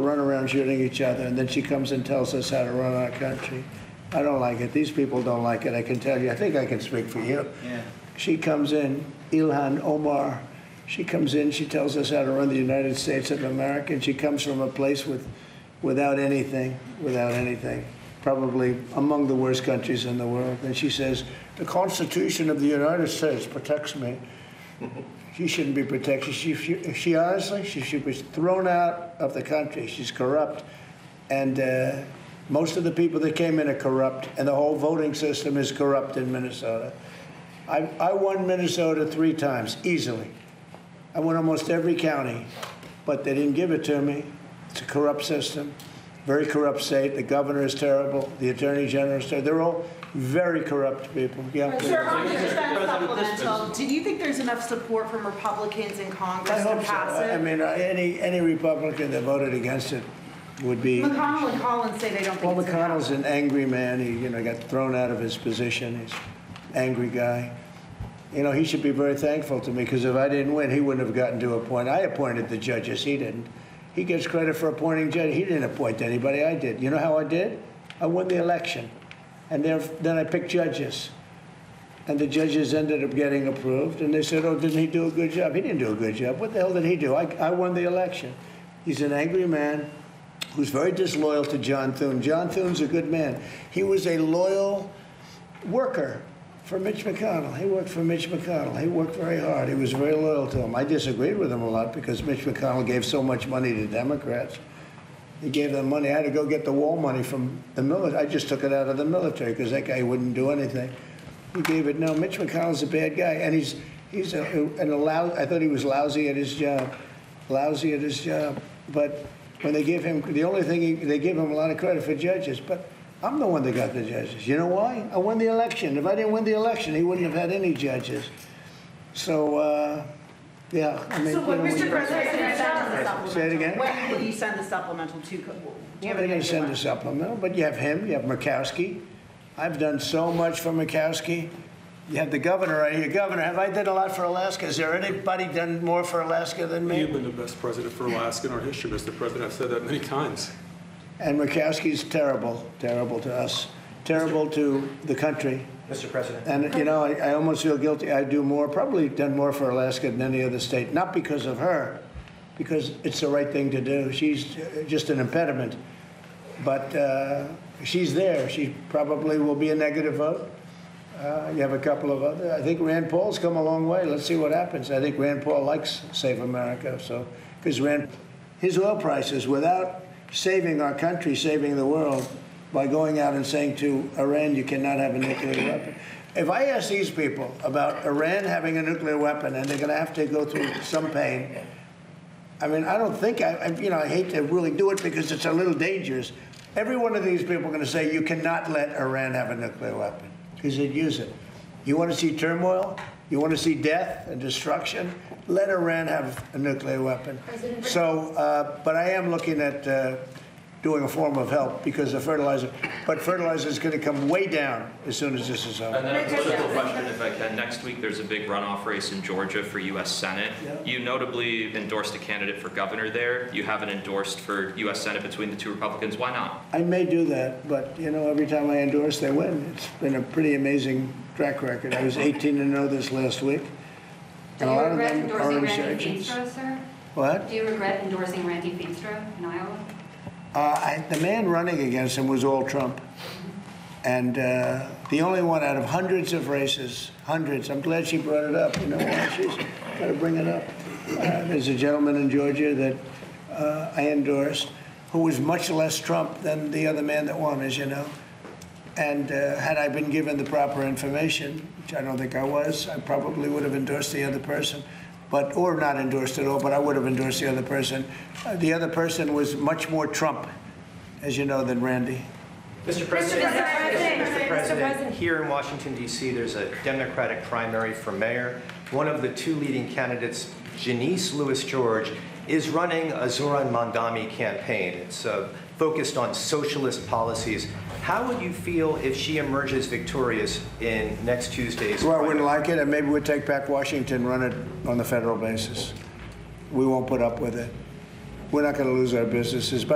run around shooting each other, and then she comes and tells us how to run our country. I don't like it. These people don't like it, I can tell you. I think I can speak for you. Yeah. She comes in, Ilhan Omar, she comes in, she tells us how to run the United States of America, and she comes from a place without anything, probably among the worst countries in the world. And she says, the Constitution of the United States protects me. She shouldn't be protected. She honestly, she should be thrown out of the country. She's corrupt. And most of the people that came in are corrupt, and the whole voting system is corrupt in Minnesota. I won Minnesota 3 times, easily. I won almost every county, but they didn't give it to me. It's a corrupt system, very corrupt state. The governor is terrible. The attorney general is terrible. They're all very corrupt people. Yeah. Sir, supplemental. Do you think there's enough support from Republicans in Congress to pass it? I mean, any Republican that voted against it would be. McConnell and Collins say they don't think it's McConnell's an angry man. He, got thrown out of his position. He's an angry guy. He should be very thankful to me, because if I didn't win, he wouldn't have gotten to appoint. I appointed the judges. He didn't. He gets credit for appointing judges. He didn't appoint anybody. I did. You know how I did? I won the election. And then I picked judges. And the judges ended up getting approved. And they said, oh, didn't he do a good job? He didn't do a good job. What the hell did he do? I won the election. He's an angry man who's very disloyal to John Thune. John Thune's a good man. He was a loyal worker for Mitch McConnell. He worked for Mitch McConnell. He worked very hard. He was very loyal to him. I disagreed with him a lot because Mitch McConnell gave so much money to Democrats. He gave them money. I had to go get the wall money from the military. I just took it out of the military because that guy wouldn't do anything. He gave it. No, Mitch McConnell's a bad guy, and I thought he was lousy at his job. Lousy at his job. But when they give him, the only thing they give him a lot of credit for judges, but I'm the one that got the judges. You know why? I won the election. If I didn't win the election, he wouldn't have had any judges. So, yeah. I mean, so what, Mr. President, say it again? When will you send the supplemental to? They're going to send a supplemental, but you have him, you have Murkowski. I've done so much for Murkowski. You have the governor right here. Governor, have I done a lot for Alaska? Has there anybody done more for Alaska than me? You've been the best president for Alaska in our history, Mr. President. I've said that many times. And Murkowski's terrible, terrible to us, terrible to the country. Mr. President. And, I almost feel guilty. I do more, probably done more for Alaska than any other state, not because of her, because it's the right thing to do. She's just an impediment. But she's there. She probably will be a negative vote. You have a couple of other. I think Rand Paul's come a long way. Let's see what happens. I think Rand Paul likes Save America. So, because his oil prices, without saving our country, saving the world, by going out and saying to Iran, you cannot have a nuclear weapon. If I ask these people about Iran having a nuclear weapon, and they're going to have to go through some pain, I mean, I don't think, I hate to really do it because it's a little dangerous. Every one of these people are going to say, you cannot let Iran have a nuclear weapon, because they'd use it. You want to see turmoil? You want to see death and destruction? Let Iran have a nuclear weapon. So, but I am looking at doing a form of help because of fertilizer. But fertilizer is going to come way down as soon as this is over. And then a political question, if I can. Next week, there's a big runoff race in Georgia for U.S. Senate. Yeah. You notably endorsed a candidate for governor there. You haven't endorsed for U.S. Senate between the 2 Republicans. Why not? I may do that, but, every time I endorse, they win. It's been a pretty amazing track record. I was 18-0 this last week. Do you regret endorsing Randy Feenstra, sir? What? Do you regret endorsing Randy Feenstra in Iowa? The man running against him was all Trump. And the only one out of hundreds of races, hundreds, I'm glad she brought it up. You know why? She's got to bring it up. There's a gentleman in Georgia that I endorsed who was much less Trump than the other man that won, as you know. And had I been given the proper information, which I don't think I was, I probably would have endorsed the other person. Or not endorsed at all, but I would have endorsed the other person. The other person was much more Trump, as you know, than Randy. Mr. President, here in Washington, D.C., there's a Democratic primary for mayor. One of the 2 leading candidates, Janice Lewis-George, is running a Zoran Mandami campaign. It's focused on socialist policies. How would you feel if she emerges victorious in next Tuesday's Well, I wouldn't like it, and maybe we'd take back Washington, run it on the federal basis. We won't put up with it. We're not going to lose our businesses.